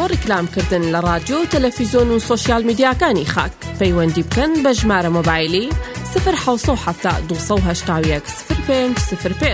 ڕیکلامکردن لە رادیۆ و تەلەڤیزۆن و سۆشیال میدیاکانی خاک پەیوەندی بکەن بە ژمارە مۆبایلی 070 281 0505.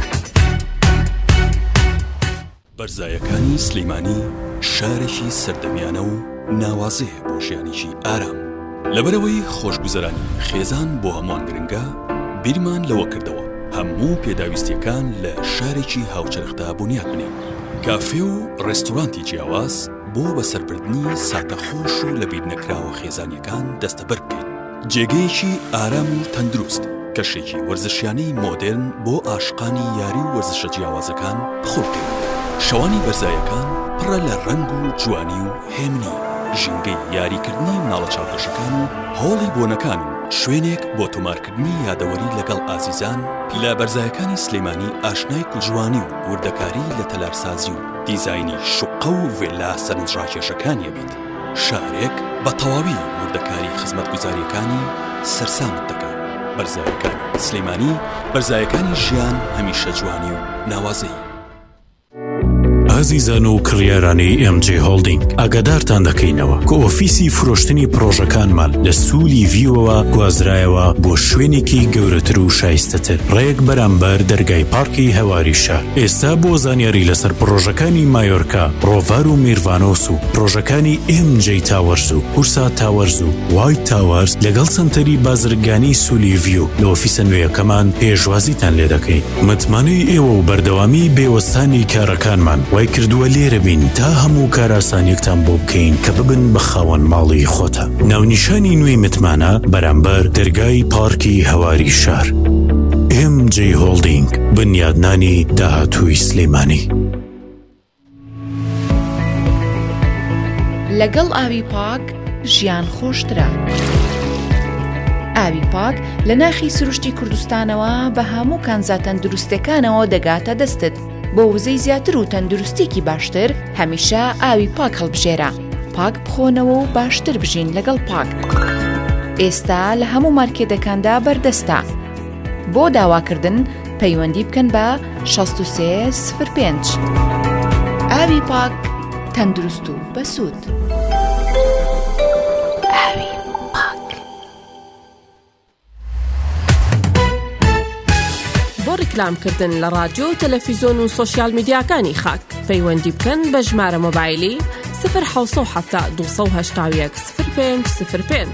بەرزایەکانی سلەیمانی شارێکی سەردەمیانە و ناوازەیە بۆ ژیانێکی ئارام. لەبەرەوەی خۆشگوزەرانی خێزان بۆ هەمووان گرنگە، بیرمان لەوە کردەوە هەموو پێداویستیەکان لە شارێکی هاوچەرخدا بنیاد بنێن. کافێ و ڕێستۆرانتی جیاواز بۆ بەسەربردنی ساتەخۆش و لەبیر نەکراوە خێزانیەکان دەستەبەر بکەین. جێگەیەکی ئارام و تەندروست، کەشێکی وەرزشیانەی مۆدێرن بۆ عاشقانی یاری و وەرزشە جیاوازەکان بخۆ بکەین. شەوانی بەرزایەکان پڕە لە ڕەنگ و جوانی و هێمنی، ژینگەی یاریکردنی مناڵە چاوپێشەکان و هۆڵی بۆنەکان و شوێنێک بۆ تۆمارکردنی یادەوەری لەگەڵ ئازیزان. لە بەرزایەکانی سلەیمانی ئاشنای کوجوانی و وردەکاری لە تەلارسازی و دیزاینی شوقە و ڤێلا سەرنجڕاکێشەکانیە بیت. شارێک بە تەواوی وردەکاری خزمەتگوزاریەکانی سەرسامت دەکات. بەرزایەکانی سلەیمانی، بەرزایەکانی ژیان هەمیشە جوانی و ناوازەی. ئازیزان و کڕیارانی MJ هۆڵدینگ، ئاگادارتان دەکەینەوە کە ئۆفیسی فرۆشتنی پرۆژەکانمان لە سوولی ڤیوەوە گوازرایەوە بۆ شوێنێکی گەورەتر و شایستەتر ڕێک بەرامبەر دەرگای پارکی هەواری شار. ئێستا بۆ زانیاری لەسەر پرۆژەکانی مایۆرکا، ڕۆڤار و میروانۆس و پرۆژەکانی MJ تاوەرز و هورسا تاوەرز و وایت تاوەرز لەگەڵ سنتەری بازرگانی سوولی ڤیو لە ئۆفیسە نوێیەکەمان پێشوازیتان لێ دەکەین. متمانەی ئێوە و بەردەوامی بێوەستانی کارەکانمان وای کردووە لێرە بین تا هەموو کاراسانیەکتان بۆ بکەین کە ببن بە خاوەن ماڵی خۆتە. ناونیشانی نوێی متمانە بەرامبەر دەرگای پارکی هەواری شار. MJ هۆڵدینگ، بنیادنانی داهاتووی سلەیمانی. لەگەڵ ئاوی پاک ژیان خۆشترە. ئاوی پاک لە ناخی سروشتی کوردستانەوە بە هەموو کانزاتەن دروستەکانەوە دەگاتە دەستت. بۆ وزەی زیاتر و تەندروستێکی باشتر هەمیشە ئاوی پاک هەڵبژێرە. پاک بخۆنەوە و باشتر بژین لەگەڵ پاک. ئێستا لە هەموو مارکێتەکاندا بەردەستە. بۆ داواکردن پەیوەندی بکەن بە 6305. ئاوی پاک، تەندروست و بەسوود. ئاوی پاک. بۆ ڕیکلامکردن لە رادیۆ و تەلەڤیزۆن و سۆشیال میدیاکانی خاک پەیوەندی بکەن بە ژمارە مۆبایلی 070 281 0505.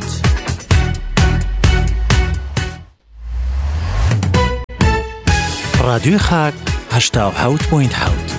رادیۆی خاک 87.7.